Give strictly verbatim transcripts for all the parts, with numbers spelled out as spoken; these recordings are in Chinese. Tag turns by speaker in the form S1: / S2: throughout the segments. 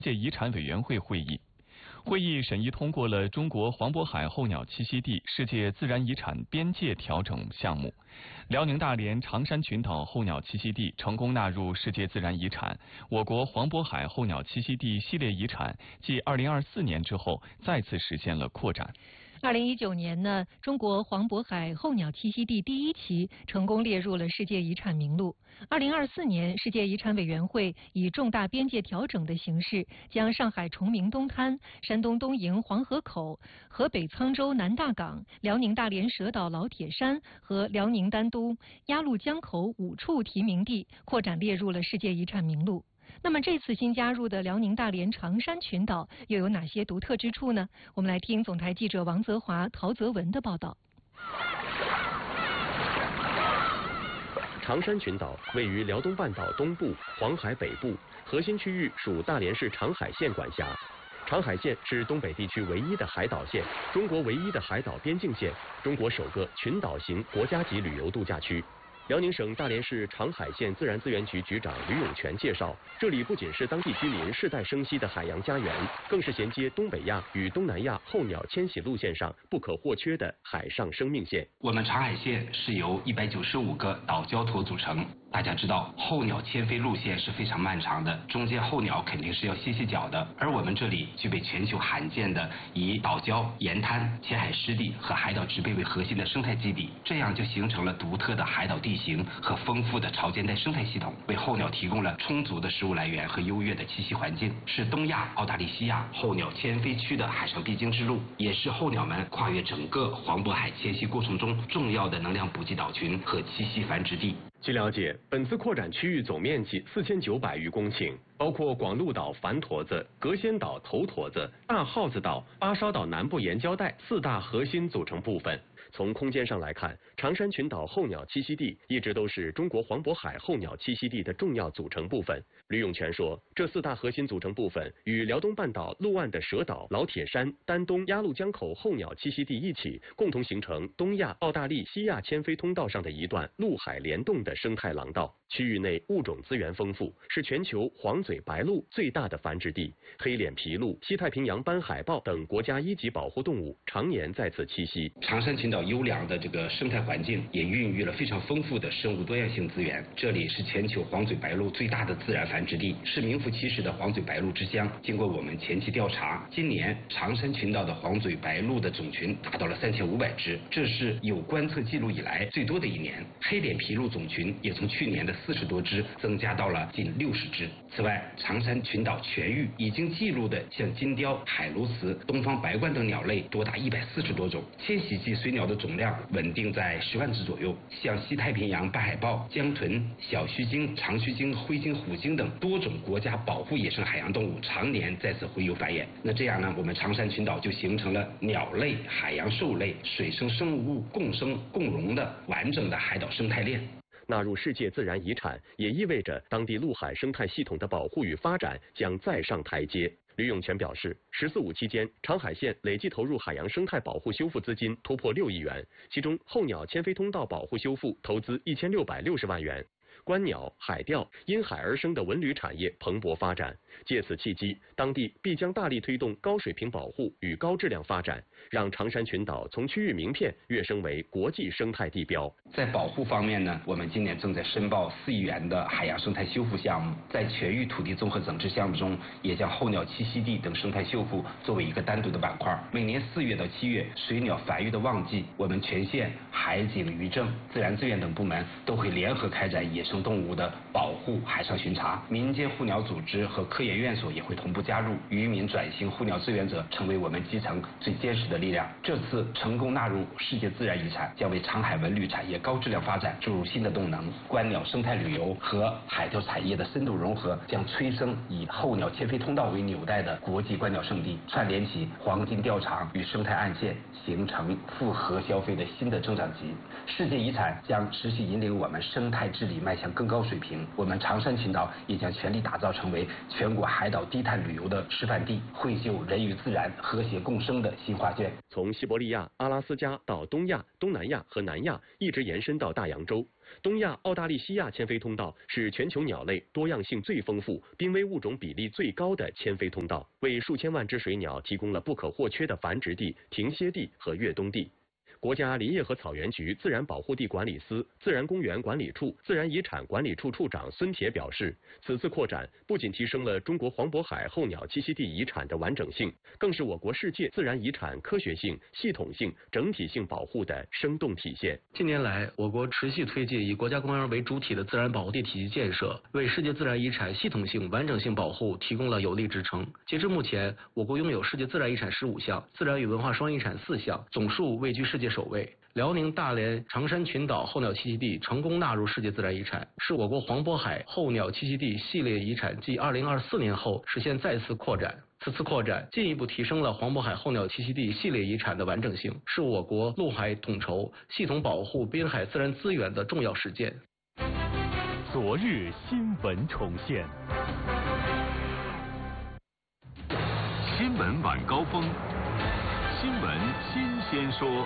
S1: 界遗产委员会会议。会议审议通过了中国黄渤海候鸟栖息地世界自然遗产边界调整项目，辽宁大连长山群岛候鸟栖息地成功纳入世界自然遗产。我国黄渤海候鸟栖息地系列遗产继二零二四年之后再次实现了扩展。
S2: 二零一九年呢，中国黄渤海候鸟栖息地第一期成功列入了世界遗产名录。二零二四年，世界遗产委员会以重大边界调整的形式，将上海崇明东滩、山东东营黄河口、河北沧州南大港、辽宁大连蛇岛老铁山和辽宁丹东鸭绿江口五处提名地扩展列入了世界遗产名录。那么这次新加入的辽宁大连长山群岛又有哪些独特之处呢？我们来听总台记者王泽华、陶泽文的报道。
S3: 长山群岛位于辽东半岛东部、黄海北部，核心区域属大连市长海县管辖。长海县是东北地区唯一的海岛县，中国唯一的海岛边境县，中国首个群岛型国家级旅游度假区。辽宁省大连市长海县自然资源局局长吕永全介绍，这里不仅是当地居民世代生息的海洋家园，更是衔接东北亚与东南亚候鸟迁徙路线上不可或缺的海上生命线。
S4: 我们长海县是由一百九十五个岛礁坨组成。大家知道，候鸟迁飞路线是非常漫长的，中间候鸟肯定是要歇歇脚的。而我们这里具备全球罕见的以岛礁、沿滩、浅海湿地和海岛植被为核心的生态基地，这样就形成了独特的海岛地形和丰富的潮间带生态系统，为候鸟提供了充足的食物来源和优越的栖息环境，是东亚、澳大利西亚候鸟迁飞区的海上必经之路，也是候鸟们跨越整个黄渤海迁徙过程中重要的能量补给岛群和栖息繁殖地。
S3: 据了解，本次扩展区域总面积四千九百余公顷，包括广鹿岛繁坨子、隔仙岛头坨子、大耗子岛、巴烧岛南部沿礁带四大核心组成部分。从空间上来看，长山群岛候鸟栖息地一直都是中国黄渤海候鸟栖息地的重要组成部分。吕永全说，这四大核心组成部分与辽东半岛陆岸的蛇岛、老铁山、丹东鸭绿江口候鸟栖息地一起，共同形成东亚、澳大利西亚迁飞通道上的一段陆海联动的生态廊道。区域内物种资源丰富，是全球黄嘴白鹭最大的繁殖地，黑脸琵鹭、西太平洋斑海豹等国家一级保护动物常年在此栖息。
S4: 长山群岛优良的这个生态环境也孕育了非常丰富的生物多样性资源，这里是全球黄嘴白鹭最大的自然繁殖地，是名副其实的黄嘴白鹭之乡。经过我们前期调查，今年长山群岛的黄嘴白鹭的种群达到了三千五百只，这是有观测记录以来最多的一年。黑脸琵鹭种群也从去年的四十多只增加到了近六十只。此外，长山群岛全域已经记录的像金雕、海鸬鹚、东方白冠等鸟类多达一百四十多种，迁徙季随鸟的总量稳定在十万只左右。像西太平洋斑海豹、江豚、小须鲸、长须鲸、灰鲸、虎鲸等多种国家保护野生海洋动物常年在此洄游繁衍。那这样呢，我们长山群岛就形成了鸟类、海洋兽类、水生生物共生共荣的完整的海岛生态链。
S3: 纳入世界自然遗产，也意味着当地陆海生态系统的保护与发展将再上台阶。吕永全表示，十四五期间，长海县累计投入海洋生态保护修复资金突破六亿元，其中候鸟迁飞通道保护修复投资一千六百六十万元。观鸟、海钓因海而生的文旅产业蓬勃发展，借此契机，当地必将大力推动高水平保护与高质量发展，让长山群岛从区域名片跃升为国际生态地标。
S4: 在保护方面呢，我们今年正在申报四亿元的海洋生态修复项目，在全域土地综合整治项目中，也将候鸟栖息地等生态修复作为一个单独的板块。每年四月到七月，水鸟繁育的旺季，我们全县海警、渔政、自然资源等部门都会联合开展野生动物的保护海上巡查，民间护鸟组织和科研院所也会同步加入，渔民转型护鸟志愿者成为我们基层最坚实的力量。这次成功纳入世界自然遗产，将为长海文旅产业高质量发展注入新的动能。观鸟生态旅游和海钓产业的深度融合，将催生以候鸟迁飞通道为纽带的国际观鸟胜地，串联起黄金钓场与生态岸线，形成复合消费的新的增长极。世界遗产将持续引领我们生态治理迈向向更高水平。我们长山群岛也将全力打造成为全国海岛低碳旅游的示范地，绘就人与自然和谐共生的新画卷。
S3: 从西伯利亚、阿拉斯加到东亚、东南亚和南亚，一直延伸到大洋洲。东亚澳大利西亚迁飞通道是全球鸟类多样性最丰富、濒危物种比例最高的迁飞通道，为数千万只水鸟提供了不可或缺的繁殖地、停歇地和越冬地。国家林业和草原局自然保护地管理司自然公园管理处自然遗产管理处处长孙铁表示，此次扩展不仅提升了中国黄渤海候鸟栖息地遗产的完整性，更是我国世界自然遗产科学性、系统性、整体性保护的生动体现。
S5: 近年来，我国持续推进以国家公园为主体的自然保护地体系建设，为世界自然遗产系统性、完整性保护提供了有力支撑。截至目前，我国拥有世界自然遗产十五项，自然与文化双遗产四项，总数位居世界首位。辽宁大连长山群岛候鸟栖息地成功纳入世界自然遗产，是我国黄渤海候鸟栖息地系列遗产继二零二四年后实现再次扩展。此次扩展进一步提升了黄渤海候鸟栖息地系列遗产的完整性，是我国陆海统筹、系统保护滨海自然资源的重要实践。
S6: 昨日新闻重现，新闻晚高峰，新闻新鲜说。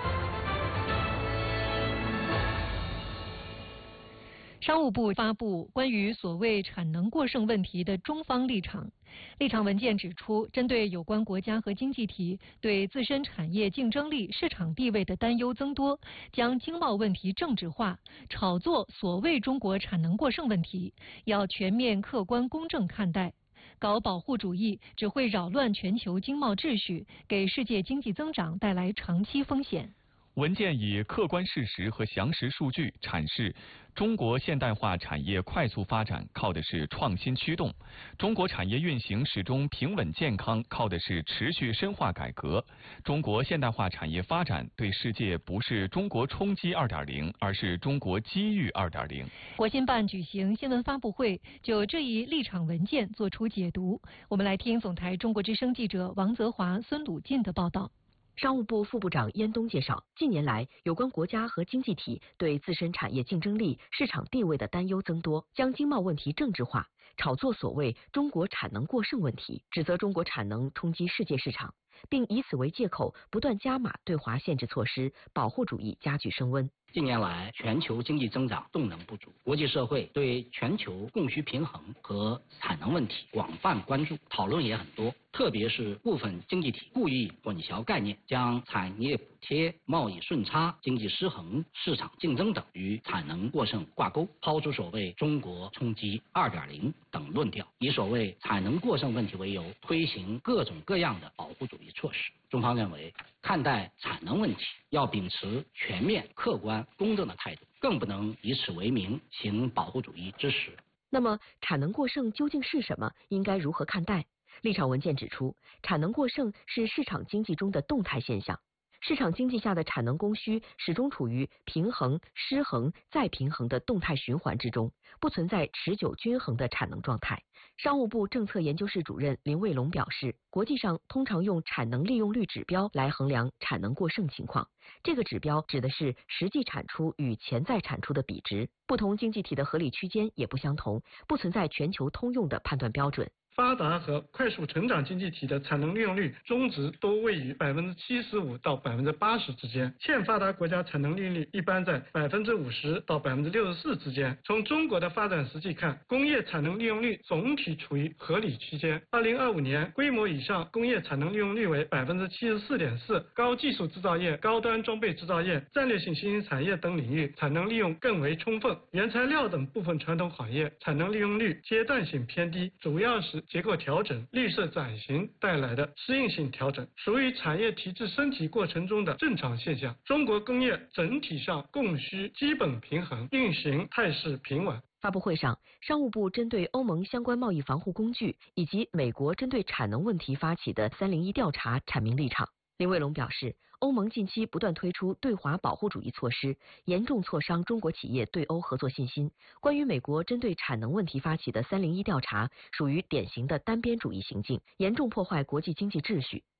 S2: 商务部发布关于所谓产能过剩问题的中方立场。立场文件指出，针对有关国家和经济体对自身产业竞争力、市场地位的担忧增多，将经贸问题政治化，炒作所谓中国产能过剩问题，要全面、客观、公正看待。搞保护主义只会扰乱全球经贸秩序，给世界经济增长带来长期风险。
S1: 文件以客观事实和详实数据阐释，中国现代化产业快速发展靠的是创新驱动，中国产业运行始终平稳健康靠的是持续深化改革。中国现代化产业发展对世界不是中国冲击 二点零， 而是中国机遇 二点零。
S2: 国新办举行新闻发布会，就这一立场文件作出解读。我们来听总台中国之声记者王泽华、孙鲁进的报道。
S7: 商务部副部长燕东介绍，近年来，有关国家和经济体对自身产业竞争力、市场地位的担忧增多，将经贸问题政治化，炒作所谓中国产能过剩问题，指责中国产能冲击世界市场，并以此为借口不断加码对华限制措施，保护主义加剧升温。
S8: 近年来，全球经济增长动能不足，国际社会对全球供需平衡和产能问题广泛关注，讨论也很多。特别是部分经济体故意混淆概念，将产业补贴、贸易顺差、经济失衡、市场竞争等与产能过剩挂钩，抛出所谓中国冲击 二点零 等论调，以所谓产能过剩问题为由，推行各种各样的保护主义措施。中方认为，看待产能问题要秉持全面、客观、公正的态度，更不能以此为名行保护主义之实。
S7: 那么，产能过剩究竟是什么？应该如何看待？立场文件指出，产能过剩是市场经济中的动态现象。市场经济下的产能供需始终处于平衡、失衡、再平衡的动态循环之中，不存在持久均衡的产能状态。商务部政策研究室主任林卫龙表示，国际上通常用产能利用率指标来衡量产能过剩情况，这个指标指的是实际产出与潜在产出的比值，不同经济体的合理区间也不相同，不存在全球通用的判断标准。
S9: 发达和快速成长经济体的产能利用率中值都位于百分之七十五到百分之八十之间，欠发达国家产能利用率一般在百分之五十到百分之六十四之间。从中国的发展实际看，工业产能利用率总体处于合理区间。二零二五年，规模以上工业产能利用率为百分之七十四点四，高技术制造业、高端装备制造业、战略性新兴产业等领域产能利用更为充分。原材料等部分传统行业产能利用率阶段性偏低，主要是结构调整、绿色转型带来的适应性调整，属于产业体制升级过程中的正常现象。中国工业整体上供需基本平衡，运行态势平稳。
S7: 发布会上，商务部针对欧盟相关贸易防护工具以及美国针对产能问题发起的三零一调查阐明立场。林卫龙表示，欧盟近期不断推出对华保护主义措施，严重挫伤中国企业对欧合作信心。关于美国针对产能问题发起的三零一调查，属于典型的单边主义行径，严重破坏国际经济秩序。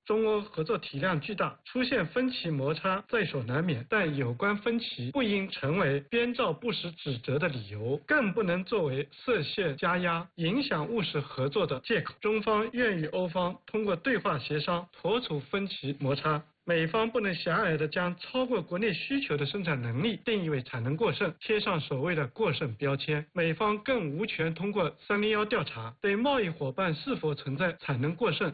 S9: 中欧合作体量巨大，出现分歧摩擦在所难免，但有关分歧不应成为编造不实指责的理由，更不能作为设限加压、影响务实合作的借口。中方愿与欧方通过对话协商妥处分歧摩擦。美方不能狭隘地将超过国内需求的生产能力定义为产能过剩，贴上所谓的过剩标签。美方更无权通过三零一调查对贸易伙伴是否存在产能过剩